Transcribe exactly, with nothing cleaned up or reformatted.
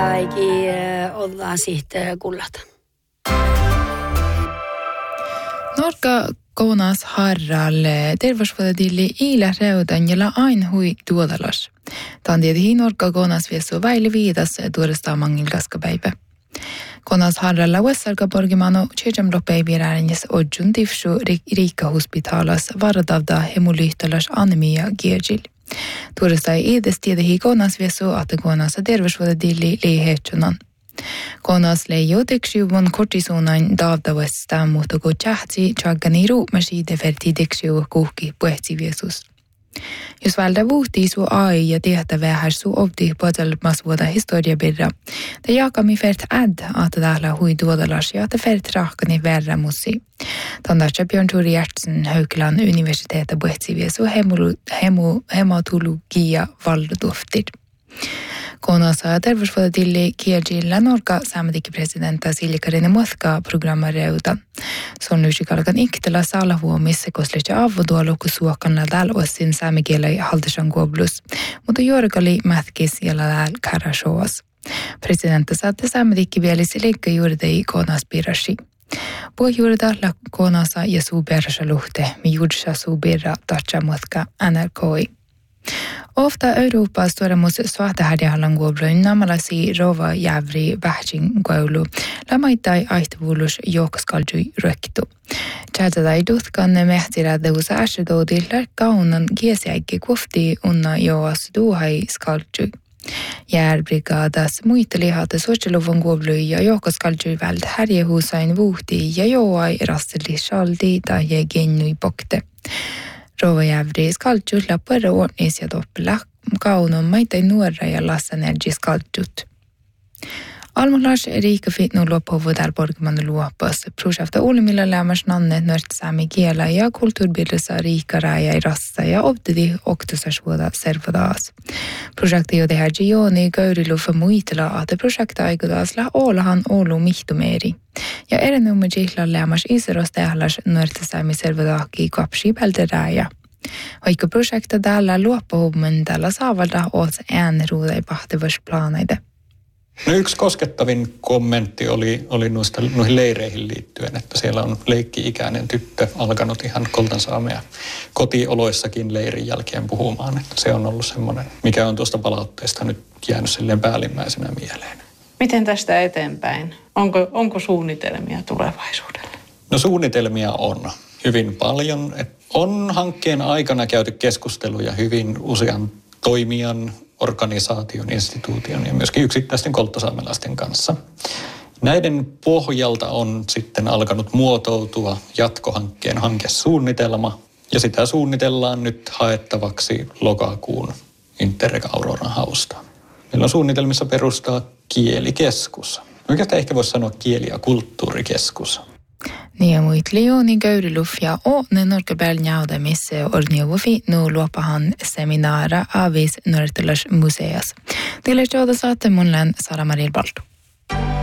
Aiki ollaan sitten kullata. Norka koonas harralle terveysvuodadilli iilä reudan jolla aina hui tuodalas. Tämän tietenkin Norka koonas viesu väili viitas tuodestaan mangil kaskapäivä. Koonas harralla Wessalka Borgimano Tjejamlopäiviräärinjes odjun tifsu riikkahospitalas varadavda hemolyhtalas anemia giejil. Tuodestaan edes tietenkin koonas viesu että koonas terveysvuodadilli leihetsunan. Koonas leijo teksiuvon kortisuunain davdavestaan mutta kun tjähtsi tjagganiru maside verti teksiu kuhki puhtiviesus. Jos vältä vuhtii su ai ja tehtävää här su obdi puhutelmasvuoda historiabirra, te jakami fert äd että täällä hui tuodalas ja te fert rahkani verramussi. Tandarcha Björn Turi Hjertsen Haukeland universitetet puhtiviesu hematologia valdoftir. Koonassa terveysvuodadilli kielillä Norka saametikipresidenta Silja-Karine Mothka programmareuta. Se on lysikalkan iktela salahuomissa koslitja avoduolu kusuokanna täällä osin saamikielä haltisan kuoblus, mutta juurikali mätkis jalla täällä karashoas. Presidenta saatte saametikivielisi leikka juuridei koonas pirasi. Puhujuurida la koonassa ja suubersa luhte, mi juudsa suuberra tatsa Mothka N R K I. Ofta Euroopassa tuoremus suhtahärjähallan kuobloin namalasi rova jävri vähjin koulu, lamaittai aihtavuulus joukoskaldui röktu. Tjätätai tutkan mehtirä deusa äsjädoudilla kaunan kiesiäikki kuofti unna joas duhai skaldui. Järbrigaadas muitteli hata suojeluvun kuoblui ja joukoskaldui vält härjehuusain vuhti ja joai rasteli shaldi tai gennui pokte. Rova jävri skaltjut lappara ordnis ja toppela kaunon maitai nuora ja lassanergi skaltjut. Almulas riika fitnu loppuvuodal Borgimano luopas. Projekta ulimilla lämmäs nannet nört saami kielä ja kulttuurbildussa riika raja rassa ja optidi oktusasvuoda servadaas. Projekti jo tehdä Gioni Göyriluffa muitella, että projekta aikudaasla Oolahan Oulu mihtumeeri. Ja erenumma jihla lämmäs iseros tehlas nört saami servadaaki kapsi pelteräjä. Vaikka projekta täällä luoppuhummen tällä saavalta oot äänruudai pahtevasplaanaide. No yksi koskettavin kommentti oli, oli noista, noihin leireihin liittyen, että siellä on leikki-ikäinen tyttö alkanut ihan koltansaamea kotioloissakin leirin jälkeen puhumaan. Että se on ollut semmoinen, mikä on tuosta palautteesta nyt jäänyt silleen päällimmäisenä mieleen. Miten tästä eteenpäin? Onko, onko suunnitelmia tulevaisuudelle? No suunnitelmia on hyvin paljon. Että on hankkeen aikana käyty keskusteluja hyvin usean toimijan, organisaation, instituution ja myöskin yksittäisten kolttasaamelaisten kanssa. Näiden pohjalta on sitten alkanut muotoutua jatkohankkeen hankesuunnitelma ja sitä suunnitellaan nyt haettavaksi lokakuun Interreg Auroran hausta. Meillä on suunnitelmissa perustaa kielikeskus. Oikeastaan ehkä voisi sanoa kieli- ja kulttuurikeskus. Niin muit Leoni Göyriluf ja o ne Norkeberg njauda misse orniovufi nu luopahan seminaara avis Nortelas museas. Teille jouda saatte munlen Sara Maril Baltu.